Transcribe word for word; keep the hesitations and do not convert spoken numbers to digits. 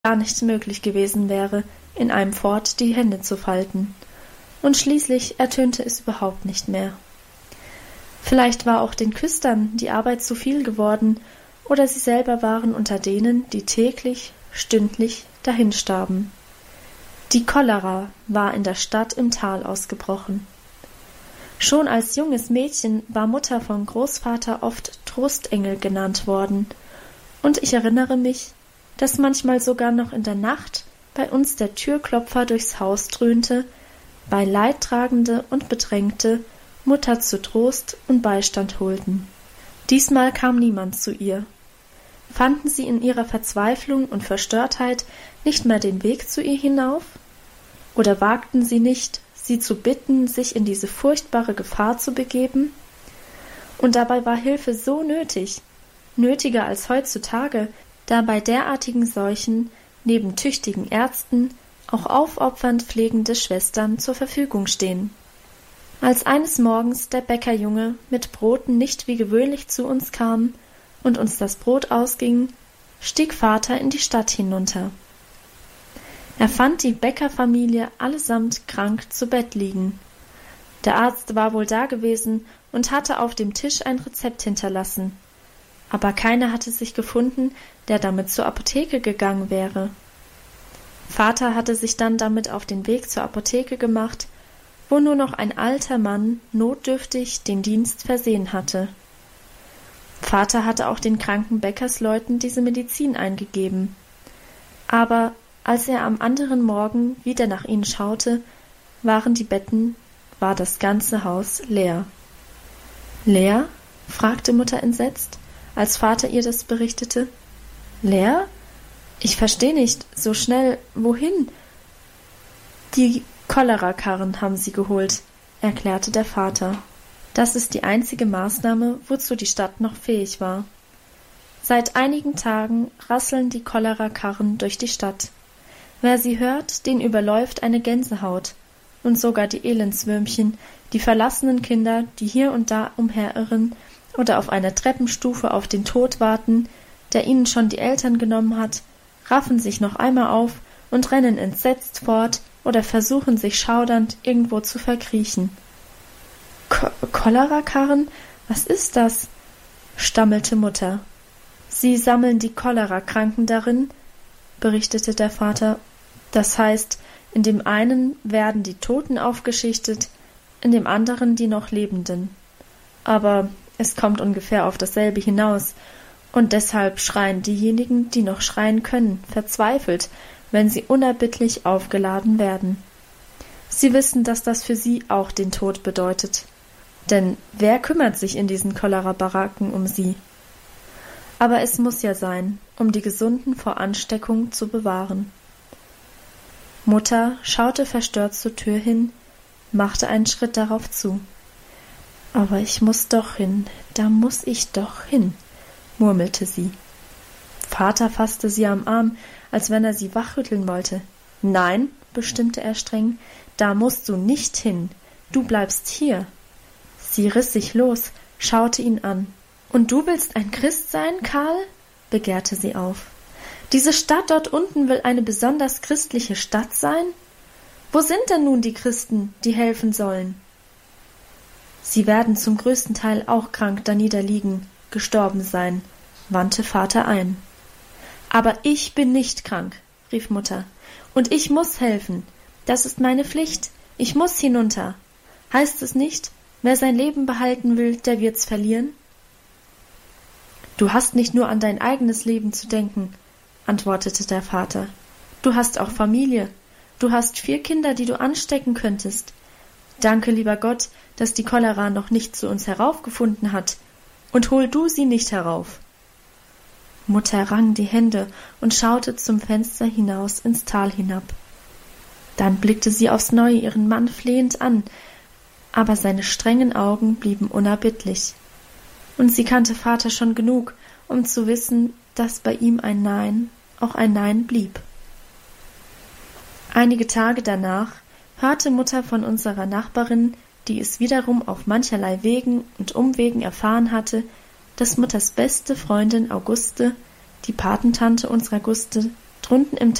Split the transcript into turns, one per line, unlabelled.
gar nicht möglich gewesen wäre, in einem Fort die Hände zu falten. Und schließlich ertönte es überhaupt nicht mehr. Vielleicht war auch den Küstern die Arbeit zu viel geworden, oder sie selber waren unter denen, die täglich, stündlich dahinstarben. Die Cholera war in der Stadt im Tal ausgebrochen. Schon als junges Mädchen war Mutter vom Großvater oft Trostengel genannt worden, und ich erinnere mich, dass manchmal sogar noch in der Nacht bei uns der Türklopfer durchs Haus dröhnte, bei Leidtragende und Bedrängte Mutter zu Trost und Beistand holten. Diesmal kam niemand zu ihr. Fanden sie in ihrer Verzweiflung und Verstörtheit nicht mehr den Weg zu ihr hinauf? Oder wagten sie nicht, sie zu bitten, sich in diese furchtbare Gefahr zu begeben? Und dabei war Hilfe so nötig, nötiger als heutzutage, da bei derartigen Seuchen neben tüchtigen Ärzten auch aufopfernd pflegende Schwestern zur Verfügung stehen. Als eines Morgens der Bäckerjunge mit Broten nicht wie gewöhnlich zu uns kam und uns das Brot ausging, stieg Vater in die Stadt hinunter. Er fand die Bäckerfamilie allesamt krank zu Bett liegen. Der Arzt war wohl dagewesen und hatte auf dem Tisch ein Rezept hinterlassen, aber keiner hatte sich gefunden, der damit zur Apotheke gegangen wäre. Vater hatte sich dann damit auf den Weg zur Apotheke gemacht, wo nur noch ein alter Mann notdürftig den Dienst versehen hatte. Vater hatte auch den kranken Bäckersleuten diese Medizin eingegeben. Aber als er am anderen Morgen wieder nach ihnen schaute, waren die Betten, war das ganze Haus leer. »Leer?« fragte Mutter entsetzt, als Vater ihr das berichtete. »Leer? Ich verstehe nicht, so schnell, wohin?« »Die Cholerakarren haben sie geholt«, erklärte der Vater. Das ist die einzige Maßnahme, wozu die Stadt noch fähig war. Seit einigen Tagen rasseln die Cholerakarren durch die Stadt. Wer sie hört, den überläuft eine Gänsehaut, und sogar die Elendswürmchen, die verlassenen Kinder, die hier und da umherirren oder auf einer Treppenstufe auf den Tod warten, der ihnen schon die Eltern genommen hat, raffen sich noch einmal auf und rennen entsetzt fort oder versuchen sich schaudernd irgendwo zu verkriechen. Ko- Cholerakarren? Was ist das? Stammelte Mutter. Sie sammeln die Cholerakranken darin, berichtete der Vater. Das heißt, in dem einen werden die Toten aufgeschichtet, in dem anderen die noch Lebenden. Aber es kommt ungefähr auf dasselbe hinaus, und deshalb schreien diejenigen, die noch schreien können, verzweifelt, wenn sie unerbittlich aufgeladen werden. Sie wissen, dass das für sie auch den Tod bedeutet. Denn wer kümmert sich in diesen Cholera-Baracken um sie? Aber es muss ja sein, um die Gesunden vor Ansteckung zu bewahren. Mutter schaute verstört zur Tür hin, machte einen Schritt darauf zu. »Aber ich muß doch hin, da muß ich doch hin«, murmelte sie. Vater fasste sie am Arm, als wenn er sie wachrütteln wollte. »Nein«, bestimmte er streng, »da musst du nicht hin, du bleibst hier.« Sie riss sich los, schaute ihn an. »Und du willst ein Christ sein, Karl?« begehrte sie auf. »Diese Stadt dort unten will eine besonders christliche Stadt sein? Wo sind denn nun die Christen, die helfen sollen?« »Sie werden zum größten Teil auch krank daniederliegen, gestorben sein«, wandte Vater ein. »Aber ich bin nicht krank«, rief Mutter, »und ich muß helfen. Das ist meine Pflicht. Ich muß hinunter. Heißt es nicht, wer sein Leben behalten will, der wird's verlieren?« »Du hast nicht nur an dein eigenes Leben zu denken«, antwortete der Vater. »Du hast auch Familie. Du hast vier Kinder, die du anstecken könntest. Danke, lieber Gott, dass die Cholera noch nicht zu uns heraufgefunden hat. Und hol du sie nicht herauf.« Mutter rang die Hände und schaute zum Fenster hinaus ins Tal hinab. Dann blickte sie aufs Neue ihren Mann flehend an, aber seine strengen Augen blieben unerbittlich. Und sie kannte Vater schon genug, um zu wissen, dass bei ihm ein Nein auch ein Nein blieb. Einige Tage danach hörte Mutter von unserer Nachbarin, die es wiederum auf mancherlei Wegen und Umwegen erfahren hatte, dass Mutters beste Freundin Auguste, die Patentante unserer Guste, drunten im